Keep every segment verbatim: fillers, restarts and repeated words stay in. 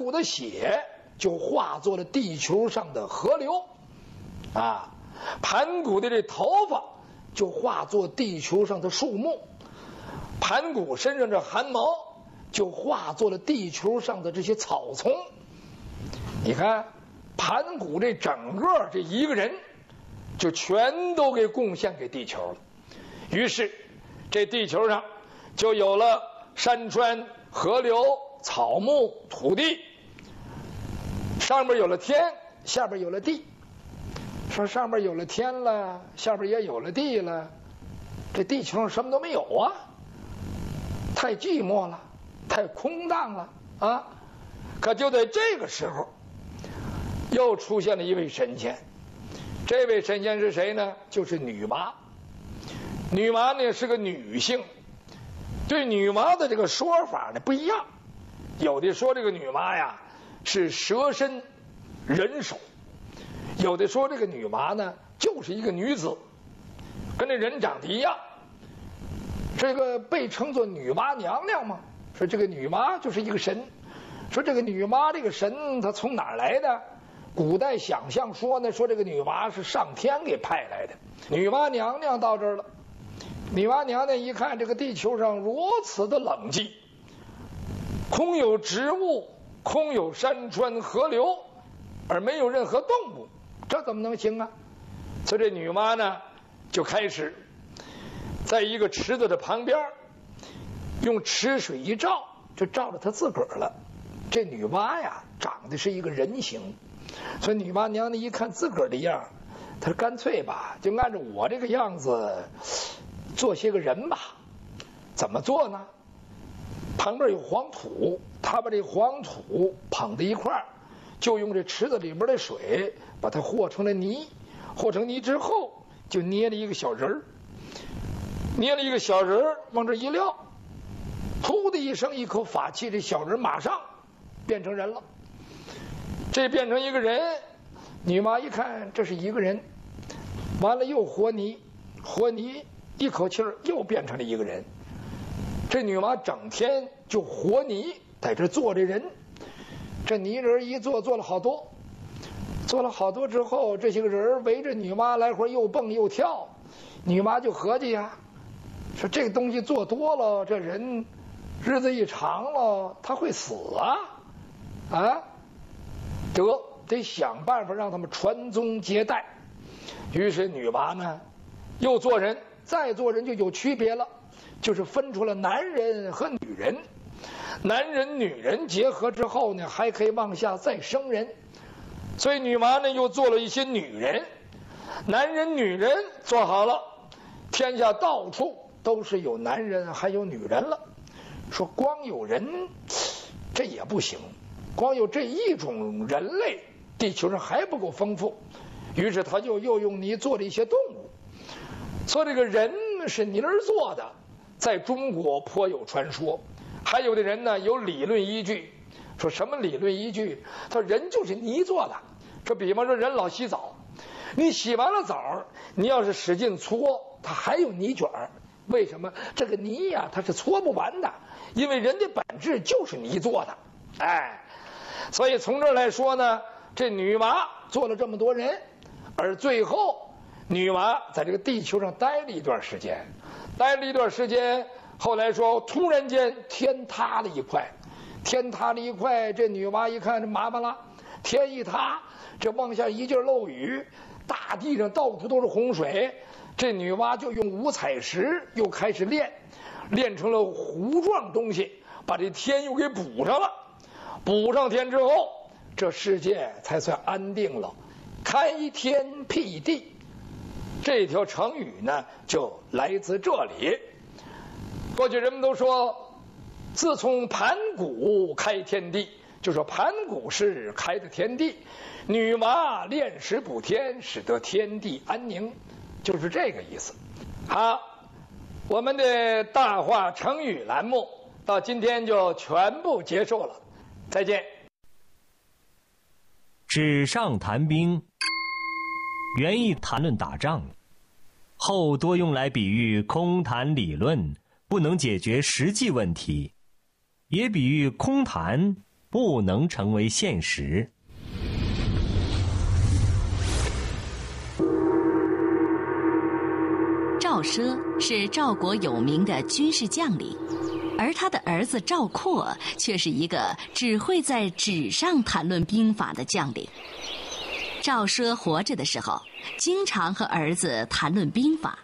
古的血就化作了地球上的河流，啊，盘古的这头发就化作地球上的树木，盘古身上这汗毛就化作了地球上的这些草丛。你看，盘古这整个这一个人，就全都给贡献给地球了。于是，这地球上就有了山川、河流、草木、土地，上边有了天，下边有了地。说上边有了天了，下边也有了地了，这地球上什么都没有啊，太寂寞了，太空荡了啊！可就在这个时候，又出现了一位神仙。这位神仙是谁呢？就是女娲。女娲呢是个女性，对女娲的这个说法呢不一样。有的说这个女娲呀是蛇身人手，有的说这个女娲呢就是一个女子，跟这人长得一样。这个被称作女娲娘娘嘛，说这个女娲就是一个神。说这个女娲这个神她从哪儿来的？古代想象说呢，说这个女娲是上天给派来的。女娲娘娘到这儿了，女娲娘娘一看这个地球上如此的冷寂，空有植物，空有山川河流，而没有任何动物，这怎么能行啊？所以这女娲呢就开始在一个池子的旁边用池水一照，就照着她自个儿了。这女娲呀长得是一个人形，所以女娲娘娘一看自个儿的样，她说干脆吧，就按照我这个样子做些个人吧。怎么做呢？旁边有黄土，她把这黄土捧在一块儿，就用这池子里边的水把它和成了泥，和成泥之后就捏了一个小人儿，捏了一个小人儿往这一撂，噗的一声，一口法气，这小人马上变成人了。这变成一个人，女娲一看这是一个人，完了又和泥，和泥一口气儿又变成了一个人。这女娲整天就和泥在这做这人，这泥人一做做了好多，做了好多之后，这些个人围着女娲来回又蹦又跳。女娲就合计呀，说这个东西做多了，这人日子一长了他会死啊啊！得得想办法让他们传宗接代。于是女娲呢又做人，再做人就有区别了，就是分出了男人和女人，男人女人结合之后呢还可以往下再生人。所以女娲呢又做了一些女人，男人女人做好了，天下到处都是有男人还有女人了。说光有人这也不行，光有这一种人类，地球上还不够丰富。于是他就又用泥做了一些动物，说这个人是泥儿做的，在中国颇有传说。还有的人呢有理论依据，说什么理论依据？他说人就是泥做的。说比方说人老洗澡，你洗完了澡，你要是使劲搓，它还有泥卷儿。为什么？这个泥呀它是搓不完的，因为人的本质就是泥做的。哎，所以从这儿来说呢，这女娲做了这么多人，而最后女娲在这个地球上待了一段时间，待了一段时间，后来说突然间天塌了一块，天塌了一块，这女娲一看这麻烦了，天一塌，这往下一劲漏雨，大地上到处都是洪水。这女娲就用五彩石又开始炼，炼成了糊状东西，把这天又给补上了。补上天之后，这世界才算安定了，开天辟地。这条成语呢就来自这里。过去人们都说自从盘古开天地，就说盘古是开的天地，女娲炼石补天，使得天地安宁，就是这个意思。好，我们的大话成语栏目到今天就全部结束了，再见。 纸上谈兵，原意谈论打仗，后多用来比喻空谈理论不能解决实际问题，也比喻空谈不能成为现实。 赵奢是赵国有名的军事将领，而他的儿子赵括却是一个只会在纸上谈论兵法的将领。赵奢活着的时候，经常和儿子谈论兵法。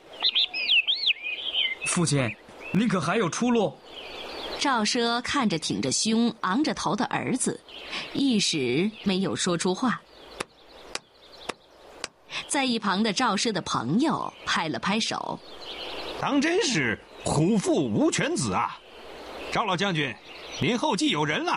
父亲，您可还有出路？ 赵奢看着挺着胸、昂着头的儿子，一时没有说出话。在一旁的赵奢的朋友拍了拍手：“ 当真是虎父无犬子啊！赵老将军，您后继有人了。”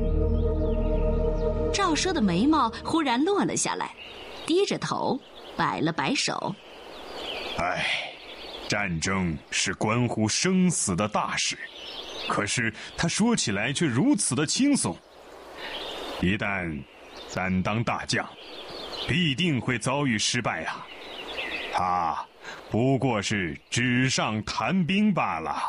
赵奢的眉毛忽然落了下来，低着头摆了摆手：“ 唉，战争是关乎生死的大事，可是他说起来却如此的轻松。一旦担当大将，必定会遭遇失败啊！他不过是纸上谈兵罢了。”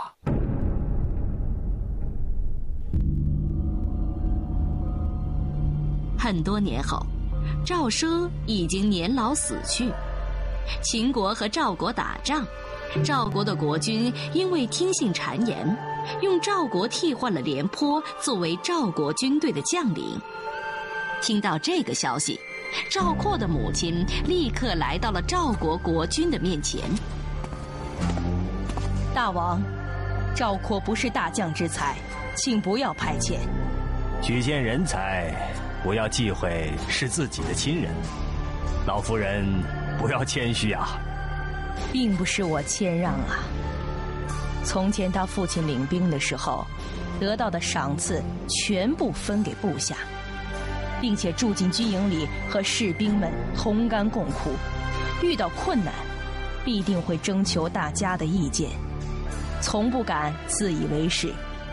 很多年后，赵奢已经年老死去。秦国和赵国打仗，赵国的国君因为听信谗言，用赵国替换了廉颇作为赵国军队的将领。听到这个消息，赵括的母亲立刻来到了赵国国君的面前。 大王，赵括不是大将之才，请不要派遣。 举荐人才，不要忌讳是自己的亲人。老夫人不要谦虚啊。 并不是我谦让啊。从前他父亲领兵的时候，得到的赏赐全部分给部下，并且住进军营里和士兵们同甘共苦，遇到困难必定会征求大家的意见，从不敢自以为是。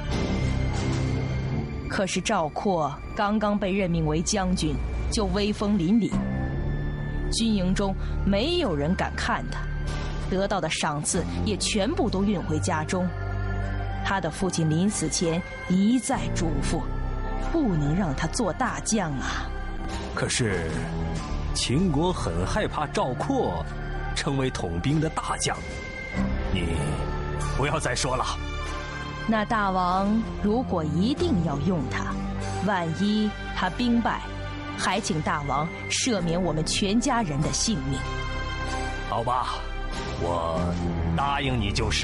可是赵括刚刚被任命为将军，就威风凛凛，军营中没有人敢看他，得到的赏赐也全部都运回家中。他的父亲临死前一再嘱咐，不能让他做大将啊。 可是秦国很害怕赵括成为统兵的大将，你不要再说了。 那大王如果一定要用他，万一他兵败，还请大王赦免我们全家人的性命。 好吧，我答应你就是。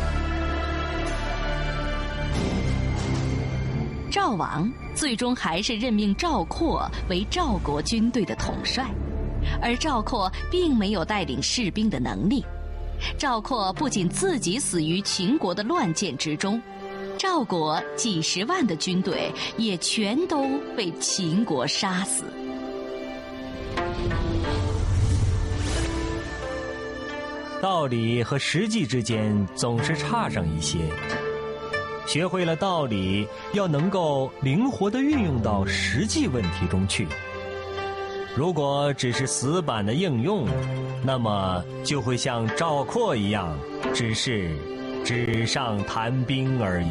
赵王最终还是任命赵括为赵国军队的统帅，而赵括并没有带领士兵的能力。赵括不仅自己死于秦国的乱箭之中，赵国几十万的军队也全都被秦国杀死。 道理和实际之间总是差上一些，学会了道理，要能够灵活地运用到实际问题中去。如果只是死板的应用，那么就会像赵括一样，只是纸上谈兵而已。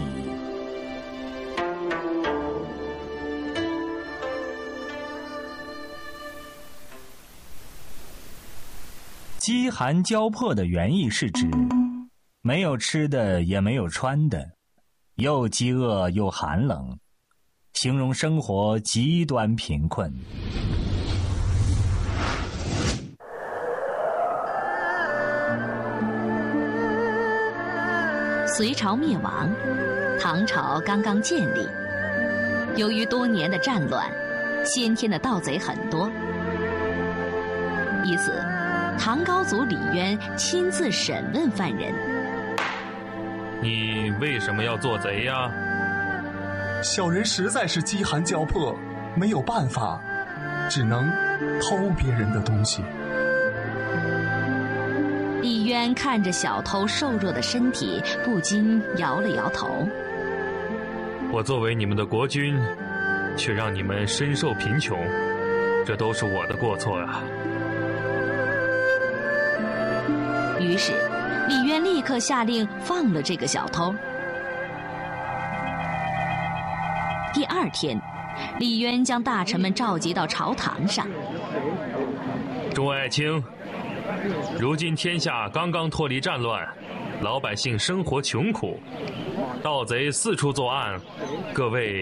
饥寒交迫的原意是指没有吃的也没有穿的，又饥饿又寒冷，形容生活极端贫困。 隋朝灭亡，唐朝刚刚建立。由于多年的战乱，先天的盗贼很多。因此，唐高祖李渊亲自审问犯人：“ 你为什么要做贼呀？” 小人实在是饥寒交迫，没有办法，只能偷别人的东西。 李渊看着小偷瘦弱的身体，不禁摇了摇头。 我作为你们的国君，却让你们深受贫穷，这都是我的过错啊。 于是，李渊立刻下令放了这个小偷。第二天， 李渊将大臣们召集到朝堂上。 众爱卿，如今天下刚刚脱离战乱，老百姓生活穷苦，盗贼四处作案，各位